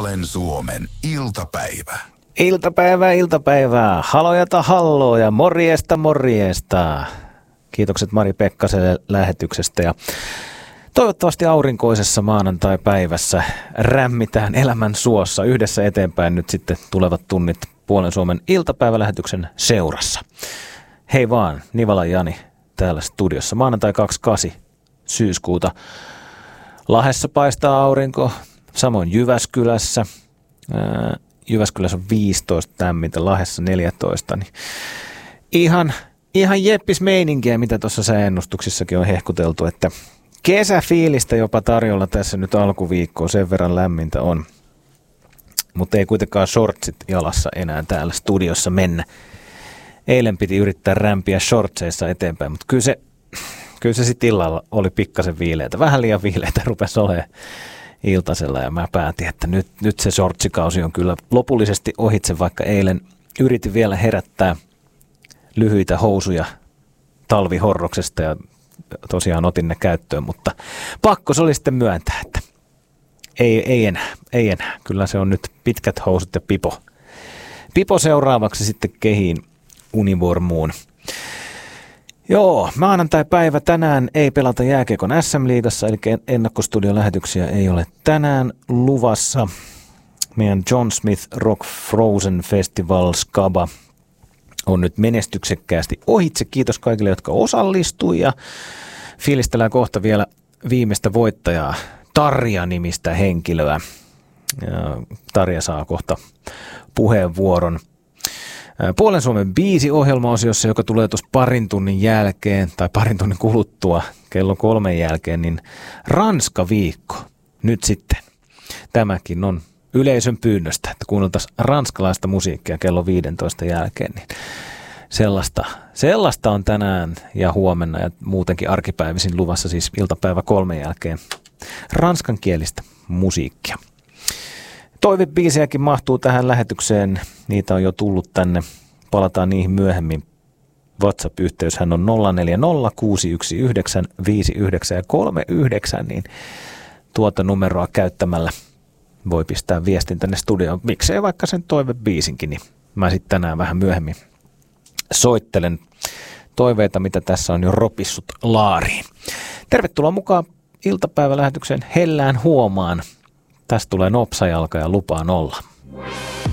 Virtanen Suomen iltapäivä. Iltapäivää. Halojata halloo ja morjesta. Kiitokset Mari Pekkaselle lähetyksestä ja toivottavasti aurinkoisessa maanantai-päivässä rämmitään elämän suossa yhdessä eteenpäin nyt sitten tulevat tunnit Puolen Suomen iltapäivälähetyksen seurassa. Hei vaan, Nivalan Jani täällä studiossa. Maanantai 28. syyskuuta. Lahessa paistaa aurinko, samoin Jyväskylässä. Jyväskylässä on 15 lämmintä, Lahessa 14. Niin ihan jeppis meininkiä, mitä tuossa sääennustuksissakin on hehkuteltu, että kesäfiilistä jopa tarjolla tässä nyt alkuviikkoon, sen verran lämmintä on. Mutta ei kuitenkaan shortsit jalassa enää täällä studiossa mennä. Eilen piti yrittää rämpiä shortseissa eteenpäin, mutta kyllä se sitten illalla oli pikkasen viileitä. Vähän liian viileitä rupesi olemaan iltasella ja mä päätin, että nyt se shortsikausi on kyllä lopullisesti ohitse, vaikka eilen yritin vielä herättää lyhyitä housuja talvihorroksesta ja tosiaan otin ne käyttöön, mutta pakko se oli sitten myöntää, että ei enää. Kyllä se on nyt pitkät housut ja pipo seuraavaksi sitten kehiin univormuun. Joo, maanantai-päivä tänään ei pelata jääkiekon SM-liigassa, eli ennakkostudio-lähetyksiä ei ole tänään luvassa. Meidän John Smith Rock Frozen Festival Skaba on nyt menestyksekkäästi ohitse. Kiitos kaikille, jotka osallistui ja fiilistellään kohta vielä viimeistä voittajaa, Tarja-nimistä henkilöä. Ja Tarja saa kohta puheenvuoron. Puolen Suomen biisiohjelmaosiossa, joka tulee tuossa parin tunnin jälkeen tai parin tunnin kuluttua kello 3 jälkeen, niin Ranska-viikko nyt sitten. Tämäkin on yleisön pyynnöstä, että kuunneltaisiin ranskalaista musiikkia kello 15 jälkeen, niin sellaista on tänään ja huomenna ja muutenkin arkipäivisin luvassa siis iltapäivä 3 jälkeen ranskankielistä musiikkia. Toivebiisejäkin mahtuu tähän lähetykseen, niitä on jo tullut tänne, palataan niihin myöhemmin. WhatsApp-yhteyshän on 0406195939, niin tuota numeroa käyttämällä voi pistää viestin tänne studioon. Miksei vaikka sen toivebiisinkin, niin mä sitten tänään vähän myöhemmin soittelen toiveita, mitä tässä on jo ropissut laariin. Tervetuloa mukaan iltapäivälähetykseen hellään huomaan. Tästä tulee nopsajalka ja lupaan olla.